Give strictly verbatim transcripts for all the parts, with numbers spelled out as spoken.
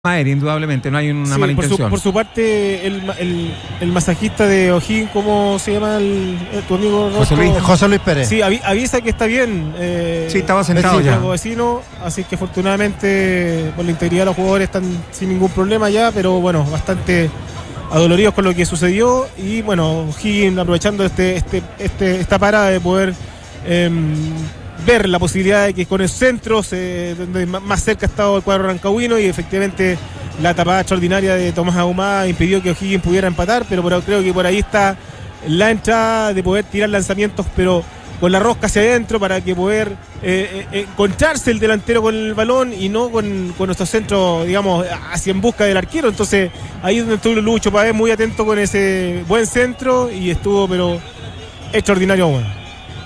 aérea, indudablemente, no hay una sí, mala por intención. Su, por su parte, el, el, el masajista de O'Higgins, ¿cómo se llama el, el, tu amigo José Luis, José Luis Pérez? Sí, avi, avisa que está bien. Eh, sí, estaba sentado vecino, ya. Vecino, así que afortunadamente por la integridad de los jugadores están sin ningún problema ya, pero bueno, bastante adoloridos con lo que sucedió. Y bueno, O'Higgins aprovechando este, este, este, esta parada de poder eh, ver la posibilidad de que con el centro se, donde más cerca ha estado el cuadro rancagüino, y efectivamente la tapada extraordinaria de Tomás Ahumada impidió que O'Higgins pudiera empatar, pero por, creo que por ahí está la entrada de poder tirar lanzamientos, pero con la rosca hacia adentro, para que poder eh, eh, encontrarse el delantero con el balón y no con, con nuestro centro, digamos, hacia en busca del arquero. Entonces ahí es donde estuvo Lucho Pavés muy atento con ese buen centro, y estuvo pero extraordinario. Bueno.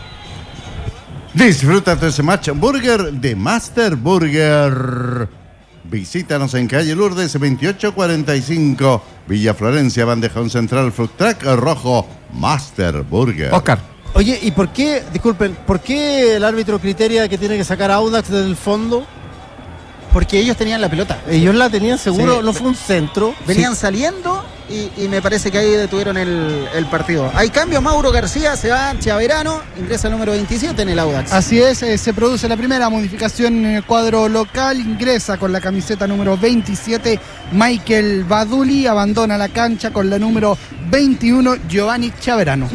Disfruta de ese match burger de Master Burger. Visítanos en calle Lourdes veintiocho cuarenta y cinco, Villa Florencia, Bandejón Central, Food Truck Rojo, Master Burger. Oscar. Oye, ¿y por qué, disculpen, por qué el árbitro criteria que tiene que sacar a Audax del fondo? Porque ellos tenían la pelota. Ellos la tenían seguro, Sí. no fue un centro. Venían Sí. saliendo y, y me parece que ahí detuvieron el, el partido. Hay cambio, Mauro García se va, Chaverano, ingresa el número veintisiete en el Audax. Así es, eh, se produce la primera modificación en el cuadro local, ingresa con la camiseta número veintisiete Michael Baduli, abandona la cancha con la número veintiuno Giovanni Chaverano.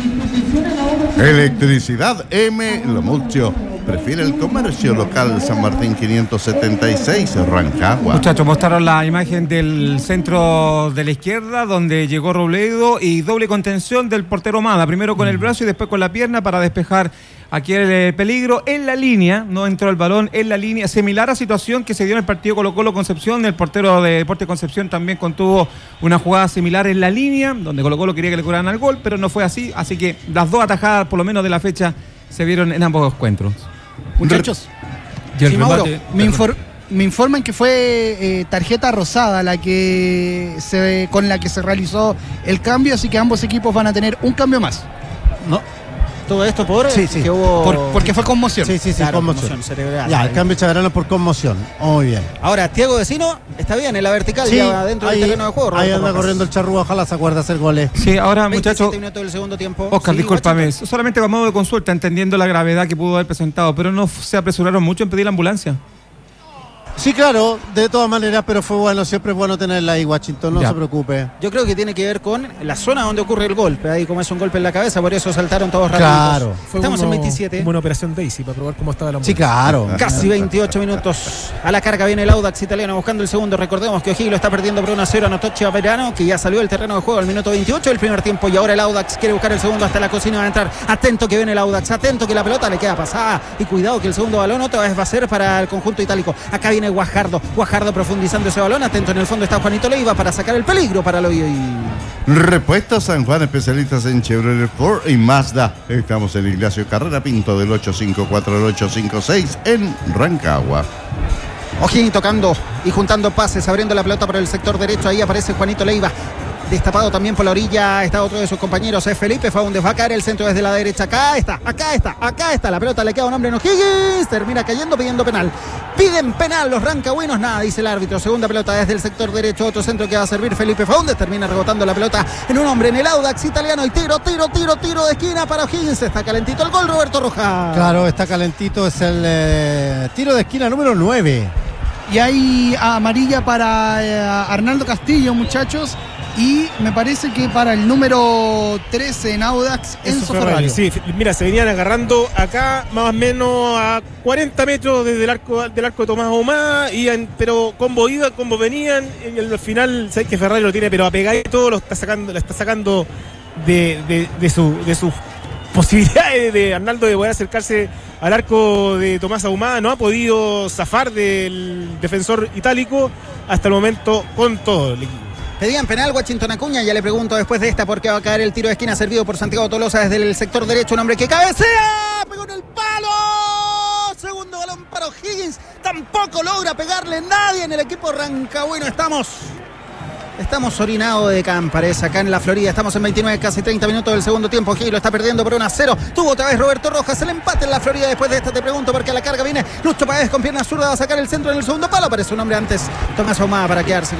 Electricidad M. Lomuccio. Prefiere el comercio local. San Martín quinientos setenta y seis, Rancagua. Muchachos, mostraron la imagen del centro de la izquierda donde llegó Robledo y doble contención del portero Ahumada, primero con el brazo y después con la pierna para despejar aquí el eh, peligro en la línea. No entró el balón en la línea, similar a situación que se dio en el partido Colo-Colo Concepción. El portero de Deportes Concepción también contuvo una jugada similar en la línea donde Colo-Colo quería que le cobraran al gol, pero no fue así, así que las dos atajadas por lo menos de la fecha se vieron en ambos encuentros. Muchachos, Y el sí, Mauro, remate- me, infor- me informan que fue eh, tarjeta rosada la que se, con la que se realizó el cambio, así que ambos equipos van a tener un cambio más. No. Todo esto por Sí, sí. que hubo... Por- porque fue conmoción. Sí, sí, sí, Claro, conmoción. conmoción cerebral. Ya, el cambio Chaverano por conmoción. Muy bien. Ahora, Thiago Vecino está bien en la vertical, Sí, ya dentro ahí, del terreno de juego. ahí Roberto anda Rojas. corriendo el charrúa, ojalá se acuerde hacer goles. Sí, ahora veintisiete muchachos, minutos del segundo tiempo. Oscar, Sí, discúlpame, Guachito. solamente a modo de consulta, entendiendo la gravedad que pudo haber presentado, pero no se apresuraron mucho en pedir la ambulancia. Sí, claro, de todas maneras, pero fue bueno, siempre es bueno tenerla ahí, Washington, no Ya. se preocupe. Yo creo que tiene que ver con la zona donde ocurre el golpe. Ahí como es un golpe en la cabeza, por eso saltaron todos rápidos. Claro. Fue Estamos como- en veintisiete. como una operación Daisy para probar cómo estaba la Sí, claro. Casi veintiocho minutos. A la carga viene el Audax italiano buscando el segundo. Recordemos que O'Higgins lo está perdiendo por uno a cero. Anotó Chaverano, que ya salió del terreno de juego al minuto veintiocho del primer tiempo. Y ahora el Audax quiere buscar el segundo hasta la cocina. Va a entrar. Atento que viene el Audax. Atento que la pelota le queda pasada. Y cuidado que el segundo balón otra vez va a ser para el conjunto itálico. Acá viene Guajardo. Guajardo profundizando ese balón. Atento, en el fondo está Juanito Leiva para sacar el peligro para el hoy. Repuestos San Juan, especialistas en Chevrolet Ford y Mazda. Estamos en Ignacio Carrera Pinto del ocho cinco cuatro al ocho cinco seis en Rancagua. O'Higgins tocando y juntando pases, abriendo la pelota por el sector derecho. Ahí aparece Juanito Leiva. Destapado también por la orilla está otro de sus compañeros, es Felipe Faúndez. Va a caer el centro desde la derecha. Acá está, acá está, acá está. La pelota le queda a un hombre en O'Higgins. Termina cayendo pidiendo penal. Piden penal los rancagüinos. Nada, dice el árbitro. Segunda pelota desde el sector derecho. Otro centro que va a servir Felipe Faúndez. Termina rebotando la pelota en un hombre en el Audax italiano. Y tiro, tiro, tiro, tiro de esquina para O'Higgins. Está calentito el gol, Roberto Rojas. Claro, está calentito, es el eh, tiro de esquina número nueve. Y hay amarilla para eh, Arnaldo Castillo, muchachos. Y me parece que para el número trece en Audax, Enzo Ferrario. Sí, mira, se venían agarrando acá más o menos a cuarenta metros desde el arco del arco de Tomás Ahumada, iban, pero combo iban, combo venían, y al final, sabes que Ferrari lo tiene, pero a pegar y todo lo está sacando, lo está sacando de, de, de su de sus posibilidades de Arnaldo de poder acercarse al arco de Tomás Ahumada. No ha podido zafar del defensor itálico hasta el momento con todo el equipo. Pedían penal Washington Acuña, ya le pregunto después de esta por qué va a caer el tiro de esquina servido por Santiago Tolosa desde el sector derecho, un hombre que cabecea, pegó en el palo, segundo balón para O'Higgins, tampoco logra pegarle nadie en el equipo rancagüino. Estamos Estamos orinados de Campares acá en la Florida. Estamos en veintinueve, casi treinta minutos del segundo tiempo. Gil lo está perdiendo por uno a cero. Tuvo otra vez Roberto Rojas el empate en la Florida. Después de esta te pregunto porque a la carga viene Lucho Páez con pierna zurda. Va a sacar el centro en el segundo palo. Aparece un hombre antes. Tomás Ahumada para quedarse